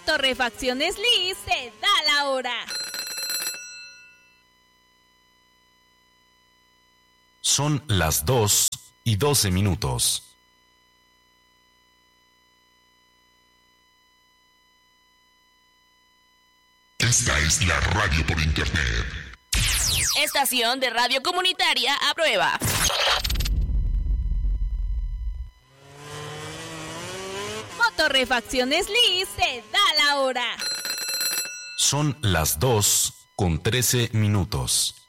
Motorrefacciones Liz te da la hora. Son las 2:12. Esta es la radio por internet. Estación de radio comunitaria a prueba. Motorrefacciones Liz te da la hora. Son las 2:13.